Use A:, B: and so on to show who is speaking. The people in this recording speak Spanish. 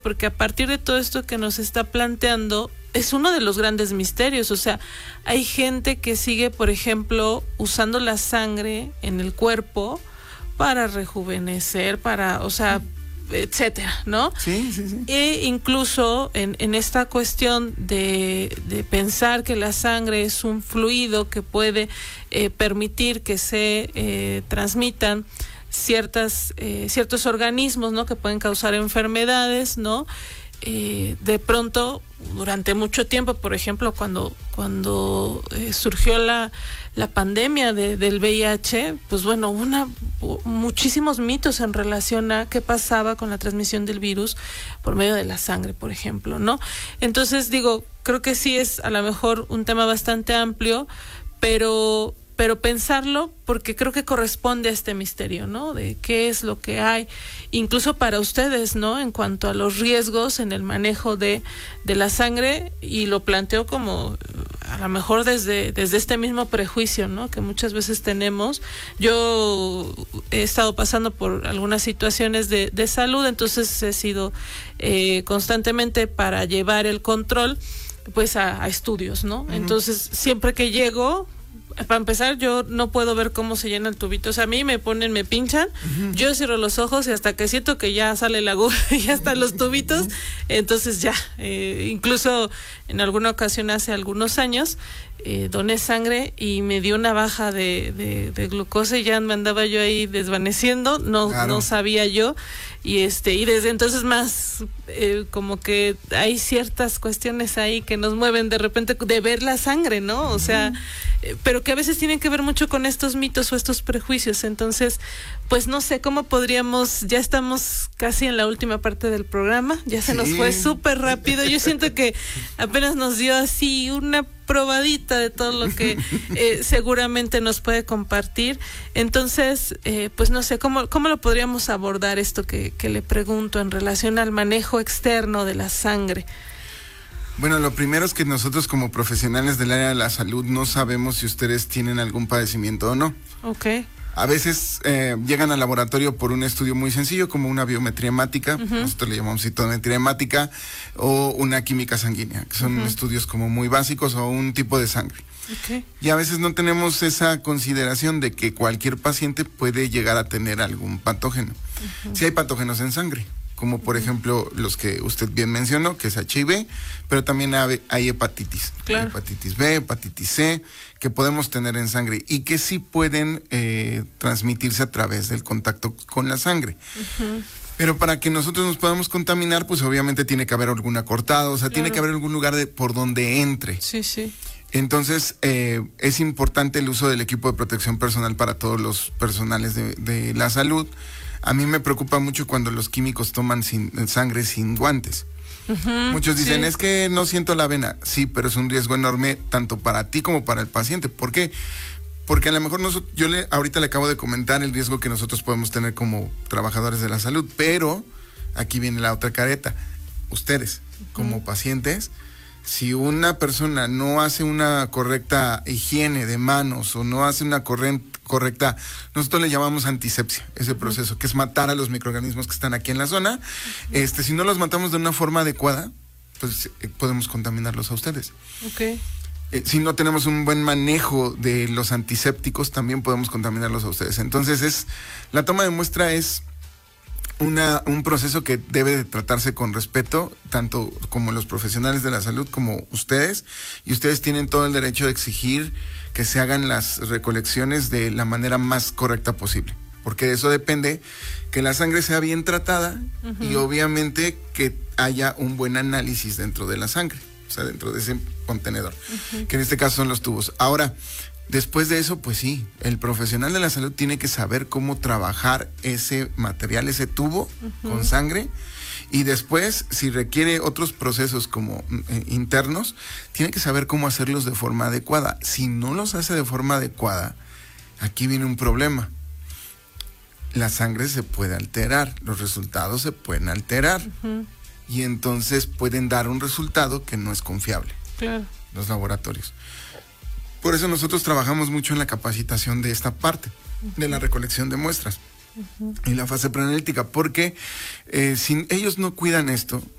A: porque a partir de todo esto que nos está planteando, es uno de los grandes misterios. O sea, hay gente que sigue, por ejemplo, usando la sangre en el cuerpo para rejuvenecer, para, o sea, etcétera, ¿no?
B: Sí.
A: E incluso en esta cuestión de pensar que la sangre es un fluido que puede permitir que se transmitan ciertos organismos, ¿no? Que pueden causar enfermedades, ¿no? De pronto, durante mucho tiempo, por ejemplo, cuando surgió la pandemia del VIH, pues bueno, hubo muchísimos mitos en relación a qué pasaba con la transmisión del virus por medio de la sangre, por ejemplo, ¿no? Entonces, digo, creo que sí es a lo mejor un tema bastante amplio, pero pensarlo, porque creo que corresponde a este misterio, ¿no? De qué es lo que hay, incluso para ustedes, ¿no? En cuanto a los riesgos en el manejo de la sangre, y lo planteo como a lo mejor desde este mismo prejuicio, ¿no? Que muchas veces tenemos. Yo he estado pasando por algunas situaciones de salud, entonces he sido constantemente, para llevar el control, pues a estudios, ¿no? Uh-huh. Entonces, siempre que llego, para empezar, yo no puedo ver cómo se llena el tubito. O sea, a mí me pinchan, uh-huh. Yo cierro los ojos y hasta que siento que ya sale la aguja y ya están los tubitos, entonces ya, incluso en alguna ocasión hace algunos años, doné sangre y me dio una baja de glucosa y ya me andaba yo ahí desvaneciendo, no sabía yo, y desde entonces más como que hay ciertas cuestiones ahí que nos mueven de repente de ver la sangre, ¿no? O sea, pero que a veces tienen que ver mucho con estos mitos o estos prejuicios. Entonces, pues no sé cómo podríamos, ya estamos casi en la última parte del programa, ya se nos fue súper rápido. Yo siento que apenas nos dio así una probadita de todo lo que seguramente nos puede compartir. Entonces, pues no sé, ¿cómo lo podríamos abordar esto que le pregunto en relación al manejo externo de la sangre?
B: Bueno, lo primero es que nosotros como profesionales del área de la salud no sabemos si ustedes tienen algún padecimiento o no.
A: Okay.
B: A veces llegan al laboratorio por un estudio muy sencillo, como una biometría hemática, uh-huh. Nosotros le llamamos citometría hemática, o una química sanguínea, que son uh-huh. estudios como muy básicos, o un tipo de sangre.
A: Okay.
B: Y a veces no tenemos esa consideración de que cualquier paciente puede llegar a tener algún patógeno. Uh-huh. Sí hay patógenos en sangre, como por ejemplo los que usted bien mencionó, que es HIV, pero también hay hepatitis.
A: Claro.
B: Hepatitis B, hepatitis C, que podemos tener en sangre y que sí pueden transmitirse a través del contacto con la sangre. Uh-huh. Pero para que nosotros nos podamos contaminar, pues obviamente tiene que haber alguna cortada, o sea, claro. Tiene que haber algún lugar por donde entre.
A: Sí.
B: Entonces, es importante el uso del equipo de protección personal para todos los personales de la salud. A mí me preocupa mucho cuando los químicos toman sangre sin guantes. Uh-huh, muchos dicen, es que no siento la vena. Sí, pero es un riesgo enorme tanto para ti como para el paciente. ¿Por qué? Porque a lo mejor ahorita le acabo de comentar el riesgo que nosotros podemos tener como trabajadores de la salud, pero aquí viene la otra careta. Ustedes, como pacientes, si una persona no hace una correcta higiene de manos o no hace una correcta, nosotros le llamamos antisepsia, ese proceso, que es matar a los microorganismos que están aquí en la zona. Si no los matamos de una forma adecuada, pues podemos contaminarlos a ustedes.
A: Okay.
B: Si no tenemos un buen manejo de los antisépticos, también podemos contaminarlos a ustedes. Entonces, la toma de muestra es un proceso que debe de tratarse con respeto, tanto como los profesionales de la salud como ustedes, y ustedes tienen todo el derecho de exigir que se hagan las recolecciones de la manera más correcta posible, porque de eso depende que la sangre sea bien tratada, uh-huh. Y obviamente que haya un buen análisis dentro de la sangre, o sea, dentro de ese contenedor, uh-huh. Que en este caso son los tubos. Ahora, después de eso, pues sí, el profesional de la salud tiene que saber cómo trabajar ese material, ese tubo, uh-huh. con sangre, y después, si requiere otros procesos como internos, tiene que saber cómo hacerlos de forma adecuada. Si no los hace de forma adecuada, aquí viene un problema. La sangre se puede alterar, los resultados se pueden alterar, uh-huh. Y entonces pueden dar un resultado que no es confiable.
A: Claro.
B: Los laboratorios. Por eso nosotros trabajamos mucho en la capacitación de esta parte, uh-huh. de la recolección de muestras, uh-huh. y la fase preanalítica, porque si ellos no cuidan esto,